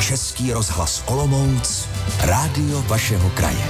Český rozhlas Olomouc, rádio vašeho kraje.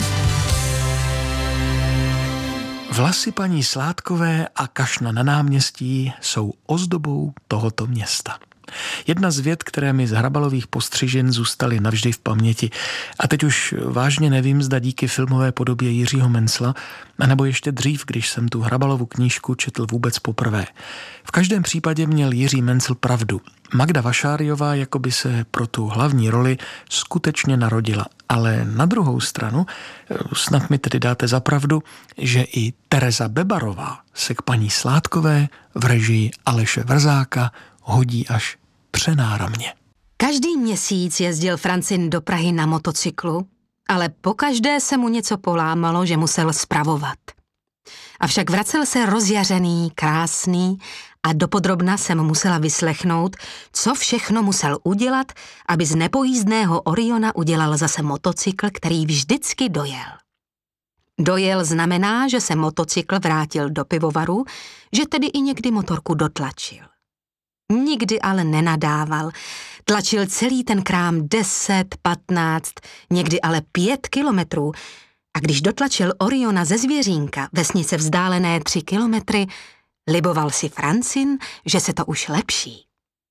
Vlasy paní Sládkové a kašna na náměstí jsou ozdobou tohoto města. Jedna z vět, které mi z Hrabalových postřižin zůstaly navždy v paměti. A teď už vážně nevím, zda díky filmové podobě Jiřího Mencla, anebo ještě dřív, když jsem tu Hrabalovu knížku četl vůbec poprvé. V každém případě měl Jiří Mencl pravdu. Magda Vašáriová jakoby se pro tu hlavní roli skutečně narodila. Ale na druhou stranu, snad mi tedy dáte za pravdu, že i Tereza Bebarová se k paní Sládkové v režii Aleše Vrzáka hodí až přenáramně. Každý měsíc jezdil Francin do Prahy na motocyklu, ale pokaždé se mu něco polámalo, že musel spravovat. Avšak vracel se rozjařený, krásný a dopodrobna jsem musela vyslechnout, co všechno musel udělat, aby z nepojízdného Oriona udělal zase motocykl, který vždycky dojel. Dojel znamená, že se motocykl vrátil do pivovaru, že tedy i někdy motorku dotlačil. Nikdy ale nenadával. Tlačil celý ten krám 10, 15, někdy ale 5 kilometrů. A když dotlačil Oriona ze Zvěřínka, vesnice vzdálené 3 kilometry, liboval si Francin, že se to už lepší.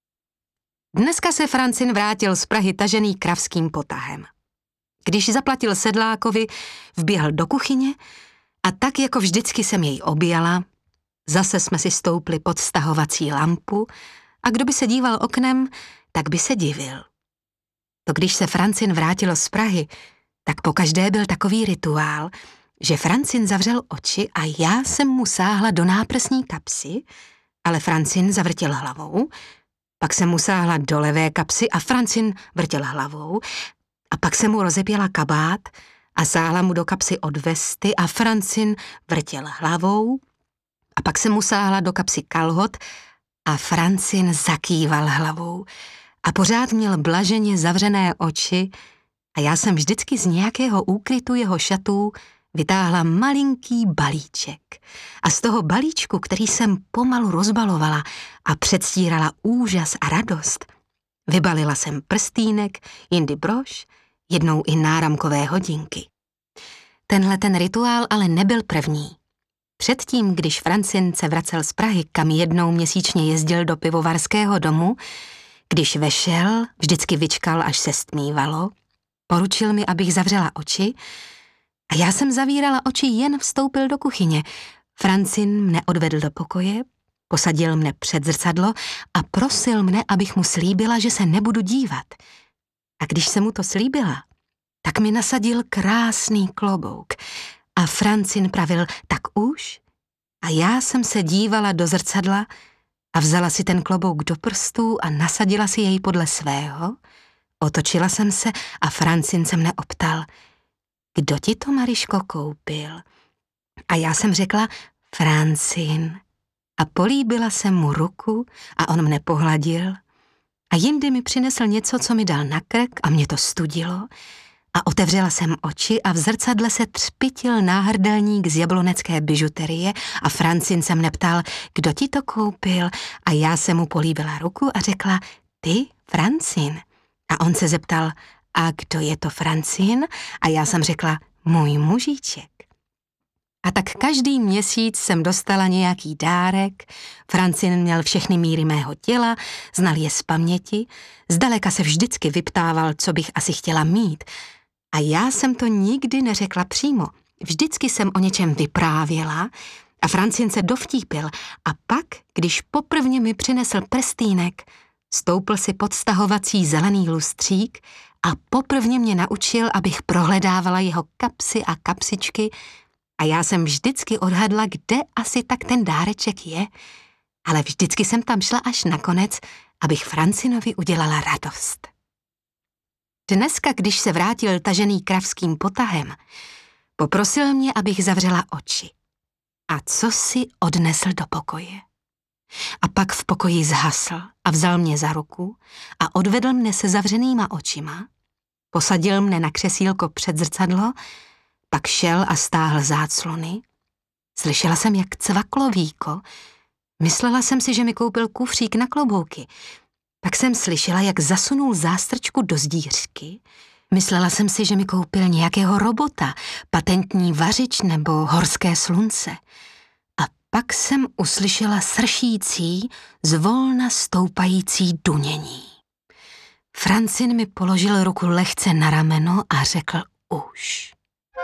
Dneska se Francin vrátil z Prahy tažený kravským potahem. Když zaplatil sedlákovi, vběhl do kuchyně a tak jako vždycky jsem jej objala, zase jsme si stoupli pod stahovací lampu a kdo by se díval oknem, tak by se divil. To když se Francin vrátil z Prahy, tak pokaždé byl takový rituál, že Francin zavřel oči a já jsem mu sáhla do náprsní kapsy, ale Francin zavrtěl hlavou, pak jsem mu sáhla do levé kapsy a Francin vrtěl hlavou a pak jsem mu rozepěla kabát a sáhla mu do kapsy od vesty a Francin vrtěl hlavou a pak jsem mu sáhla do kapsy kalhot a Francin zakýval hlavou a pořád měl blaženě zavřené oči a já jsem vždycky z nějakého úkrytu jeho šatů vytáhla malinký balíček. A z toho balíčku, který jsem pomalu rozbalovala a předstírala úžas a radost, vybalila jsem prstýnek, jindy brož, jednou i náramkové hodinky. Tenhle ten rituál ale nebyl první. Předtím, když Francin se vracel z Prahy, kam jednou měsíčně jezdil do pivovarského domu, když vešel, vždycky vyčkal, až se stmívalo, poručil mi, abych zavřela oči a já jsem zavírala oči, jen vstoupil do kuchyně. Francin mne odvedl do pokoje, posadil mne před zrcadlo a prosil mne, abych mu slíbila, že se nebudu dívat. A když jsem mu to slíbila, tak mi nasadil krásný klobouk a Francin pravil, tak už? A já jsem se dívala do zrcadla a vzala si ten klobouk do prstů a nasadila si jej podle svého. Otočila jsem se a Francin se mne optal, kdo ti to, Mariško, koupil? A já jsem řekla, Francin. A políbila jsem mu ruku a on mne pohladil a jindy mi přinesl něco, co mi dal na krk a mě to studilo a otevřela jsem oči a v zrcadle se třpitil náhrdelník z jablonecké bižuterie a Francin se mne ptal, kdo ti to koupil a já jsem mu políbila ruku a řekla, ty, Francin. A on se zeptal, a kdo je to Francin? A já jsem řekla, můj mužíček. A tak každý měsíc jsem dostala nějaký dárek, Francin měl všechny míry mého těla, znal je z paměti, zdaleka se vždycky vyptával, co bych asi chtěla mít. A já jsem to nikdy neřekla přímo, vždycky jsem o něčem vyprávěla a Francin se dovtípil a pak, když poprvně mi přinesl prstýnek, stoupl si pod stahovací zelený lustřík a poprvně mě naučil, abych prohledávala jeho kapsy a kapsičky a já jsem vždycky odhadla, kde asi tak ten dáreček je, ale vždycky jsem tam šla až nakonec, abych Francinovi udělala radost. Dneska, když se vrátil tažený kravským potahem, poprosil mě, abych zavřela oči. A co si odnesl do pokoje? A pak v pokoji zhasl a vzal mě za ruku a odvedl mne se zavřenýma očima, posadil mne na křesílko před zrcadlo, pak šel a stáhl záclony. Slyšela jsem, jak cvaklo víko. Myslela jsem si, že mi koupil kufřík na klobouky. Pak jsem slyšela, jak zasunul zástrčku do zdířky. Myslela jsem si, že mi koupil nějakého robota, patentní vařič nebo horské slunce. A pak jsem uslyšela sršící, zvolna stoupající dunění. Francin mi položil ruku lehce na rameno a řekl už.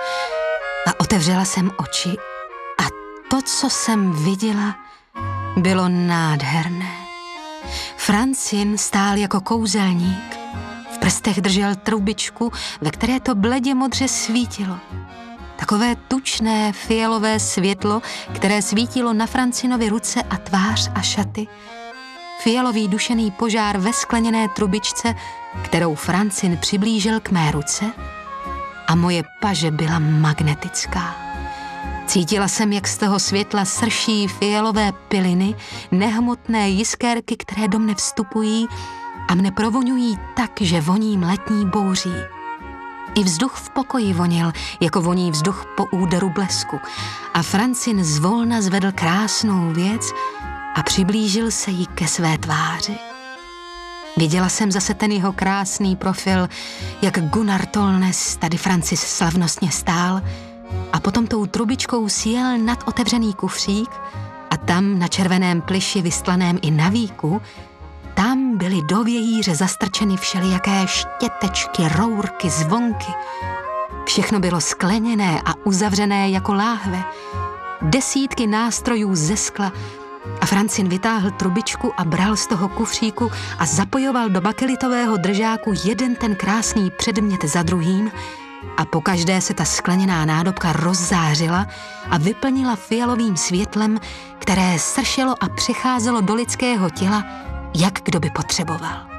A otevřela jsem oči a to, co jsem viděla, bylo nádherné. Francin stál jako kouzelník. V prstech držel trubičku, ve které to bledě modře svítilo. Takové tučné fialové světlo, které svítilo na Francinovi ruce a tvář a šaty. Fialový dušený požár ve skleněné trubičce, kterou Francin přiblížil k mé ruce, a moje paže byla magnetická. Cítila jsem, jak z toho světla srší fialové piliny, nehmotné jiskérky, které do mne vstupují a mne provoňují tak, že voním letní bouří. I vzduch v pokoji vonil, jako voní vzduch po úderu blesku. A Francin zvolna zvedl krásnou věc a přiblížil se jí ke své tváři. Viděla jsem zase ten jeho krásný profil, jak Gunnar Tolnes, tady Francis slavnostně stál, a potom tou trubičkou sjel nad otevřený kufřík a tam na červeném plyši vystlaném i na víku, tam byly do vějíře zastrčeny všelijaké štětečky, rourky, zvonky. Všechno bylo skleněné a uzavřené jako láhve. Desítky nástrojů ze skla a Francin vytáhl trubičku a bral z toho kufříku a zapojoval do bakelitového držáku jeden ten krásný předmět za druhým a pokaždé se ta skleněná nádobka rozzářila a vyplnila fialovým světlem, které sršelo a přicházelo do lidského těla, jak kdo by potřeboval.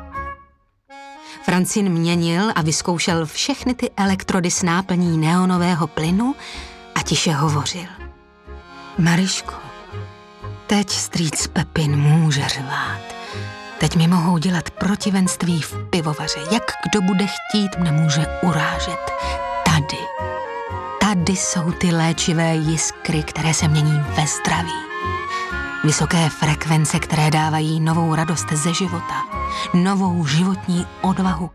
Francin měnil a vyzkoušel všechny ty elektrody s náplní neonového plynu a tiše hovořil. Mariško, teď strýc Pepin může řvát. Teď mi mohou dělat protivenství v pivovaře. Jak kdo bude chtít, mne může urážet. Tady jsou ty léčivé jiskry, které se mění ve zdraví. Vysoké frekvence, které dávají novou radost ze života, novou životní odvahu.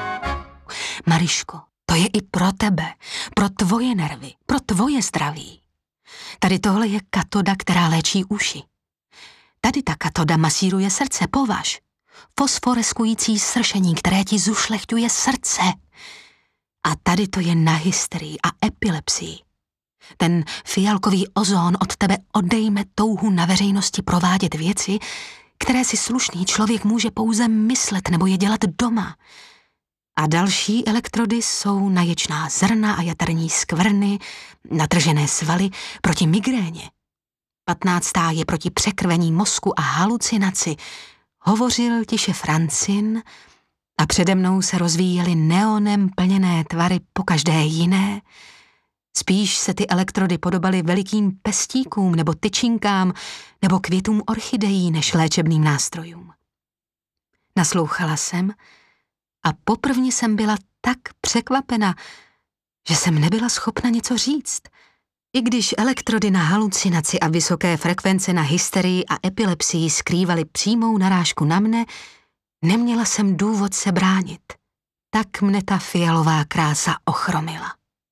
Mariško, to je i pro tebe, pro tvoje nervy, pro tvoje zdraví. Tady tohle je katoda, která léčí uši. Tady ta katoda masíruje srdce, považ. Fosforeskující sršení, které ti zušlechťuje srdce. A tady to je na hysterii a epilepsii. Ten fialkový ozón od tebe odejme touhu na veřejnosti provádět věci, které si slušný člověk může pouze myslet nebo je dělat doma. A další elektrody jsou na ječná zrna a jaterní skvrny, natržené svaly proti migréně. 15. je proti překrvení mozku a halucinaci. Hovořil tiše Francin a přede mnou se rozvíjely neonem plněné tvary pokaždé jiné. Spíš se ty elektrody podobaly velikým pestíkům nebo tyčinkám nebo květům orchidejí než léčebným nástrojům. Naslouchala jsem a poprvně jsem byla tak překvapena, že jsem nebyla schopna něco říct. I když elektrody na halucinaci a vysoké frekvence na hysterii a epilepsii skrývaly přímou narážku na mne, neměla jsem důvod se bránit. Tak mne ta fialová krása ochromila.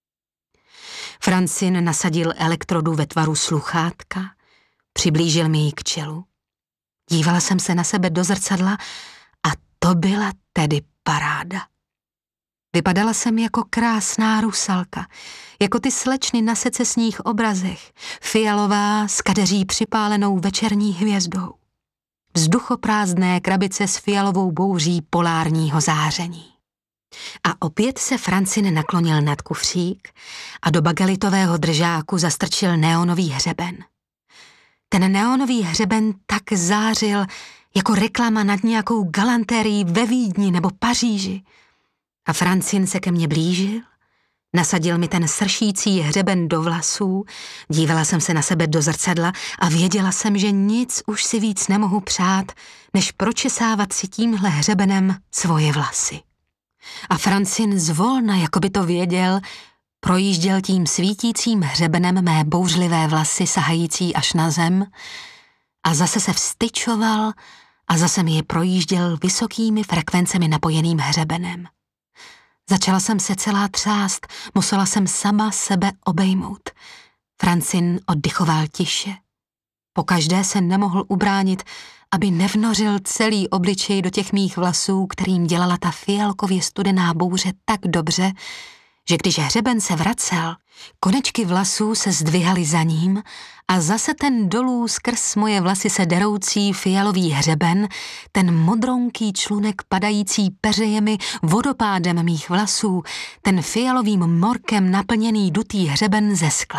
Francin nasadil elektrodu ve tvaru sluchátka, přiblížil mi ji k čelu. Dívala jsem se na sebe do zrcadla a to byla tedy paráda. Vypadala jsem jako krásná rusalka, jako ty slečny na secesních obrazech, fialová s kadeří připálenou večerní hvězdou. Vzduchoprázdné krabice s fialovou bouří polárního záření. A opět se Francin naklonil nad kufřík a do bagelitového držáku zastrčil neonový hřeben. Ten neonový hřeben tak zářil jako reklama nad nějakou galantérií ve Vídni nebo Paříži. A Francin se ke mně blížil, nasadil mi ten sršící hřeben do vlasů, dívala jsem se na sebe do zrcadla a věděla jsem, že nic už si víc nemohu přát, než pročesávat si tímhle hřebenem svoje vlasy. A Francin zvolna, jako by to věděl, projížděl tím svítícím hřebenem mé bouřlivé vlasy sahající až na zem a zase se vztyčoval a zase mi je projížděl vysokými frekvencemi napojeným hřebenem. Začala jsem se celá třást, musela jsem sama sebe obejmout. Francine oddychoval tiše. Pokaždé se nemohl ubránit, aby nevnořil celý obličej do těch mých vlasů, kterým dělala ta fialkově studená bouře tak dobře, že když hřeben se vracel, konečky vlasů se zdvihaly za ním a zase ten dolů skrz moje vlasy se deroucí fialový hřeben, ten modronký člunek padající peřejemi vodopádem mých vlasů, ten fialovým morkem naplněný dutý hřeben ze skla.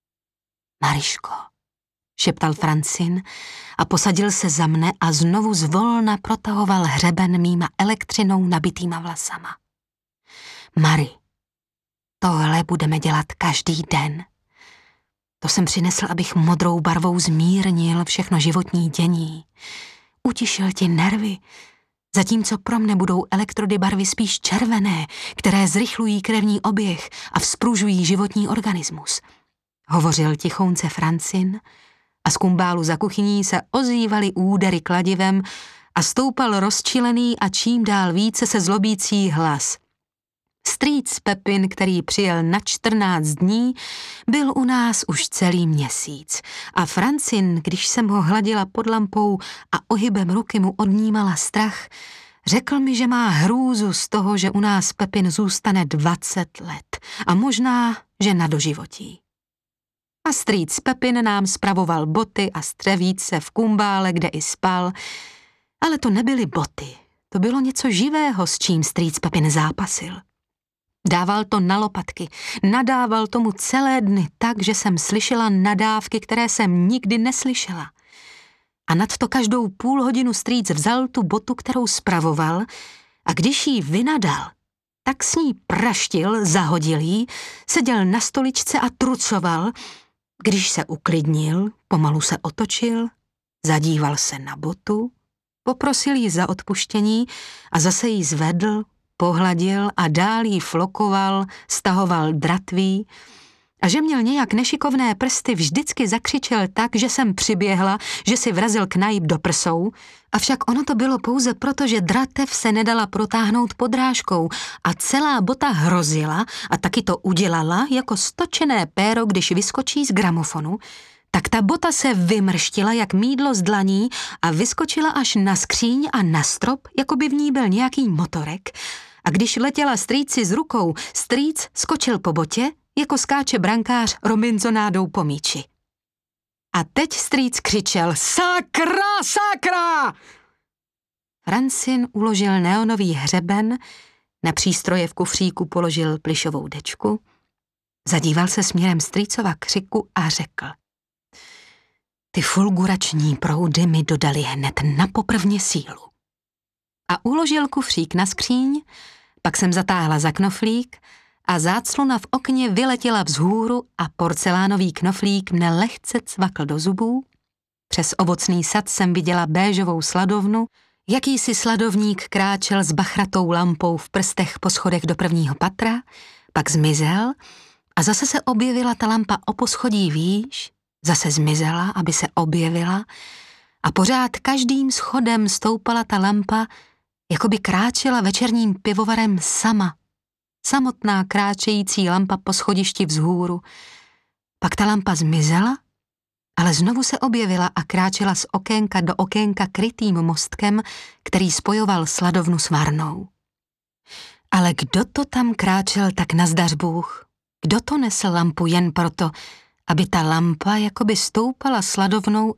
Mariško, šeptal Francine a posadil se za mne a znovu zvolna protahoval hřeben mýma elektřinou nabitýma vlasama. Mari, tohle budeme dělat každý den. To jsem přinesl, abych modrou barvou zmírnil všechno životní dění. Utišil ti nervy, zatímco pro mne budou elektrody barvy spíš červené, které zrychlují krevní oběh a vzpružují životní organismus. Hovořil tichounce Francine a z kumbálu za kuchyní se ozývaly údery kladivem a stoupal rozčilený a čím dál více se zlobící hlas. Strýc Pepin, který přijel na 14 dní, byl u nás už celý měsíc a Francine, když jsem ho hladila pod lampou a ohybem ruky mu odnímala strach, řekl mi, že má hrůzu z toho, že u nás Pepin zůstane 20 let a možná, že na doživotí. A strýc Pepin nám spravoval boty a střevíce v kumbále, kde i spal, ale to nebyly boty, to bylo něco živého, s čím strýc Pepin zápasil. Dával to na lopatky, nadával tomu celé dny tak, že jsem slyšela nadávky, které jsem nikdy neslyšela. A nadto každou půl hodinu strýc vzal tu botu, kterou spravoval, a když jí vynadal, tak s ní praštil, zahodil jí, seděl na stoličce a trucoval. Když se uklidnil, pomalu se otočil, zadíval se na botu, poprosil jí za odpuštění a zase jí zvedl, pohladil a dál jí flokoval, stahoval dratví a že měl nějak nešikovné prsty, vždycky zakřičel tak, že jsem přiběhla, že si vrazil knajp do prsou, avšak ono to bylo pouze proto, že dratev se nedala protáhnout podrážkou a celá bota hrozila a taky to udělala jako stočené péro, když vyskočí z gramofonu, tak ta bota se vymrštila jak mýdlo z dlaní a vyskočila až na skříň a na strop, jako by v ní byl nějaký motorek. A když letěla strýci z rukou, strýc skočil po botě, jako skáče brankář robinsonádou po míči. A teď strýc křičel: Sakra, sakra! Francine uložil neonový hřeben, na přístroje v kufříku položil plišovou dečku, zadíval se směrem strýcova křiku a řekl: Ty fulgurační proudy mi dodali hned na poprvně sílu. A uložil kufřík na skříň, pak jsem zatáhla za knoflík a záclona v okně vyletěla vzhůru a porcelánový knoflík mne lehce cvakl do zubů. Přes ovocný sad jsem viděla béžovou sladovnu, jakýsi sladovník kráčel s bachratou lampou v prstech po schodech do prvního patra, pak zmizel a zase se objevila ta lampa o poschodí výš, zase zmizela, aby se objevila a pořád každým schodem stoupala ta lampa, jako by kráčela večerním pivovarem sama. Samotná kráčející lampa po schodišti vzhůru. Pak ta lampa zmizela, ale znovu se objevila a kráčela z okénka do okénka krytým mostkem, který spojoval sladovnu s varnou. Ale kdo to tam kráčel tak nazdař Bůh? Kdo to nesl lampu jen proto, aby ta lampa jakoby stoupala sladovnou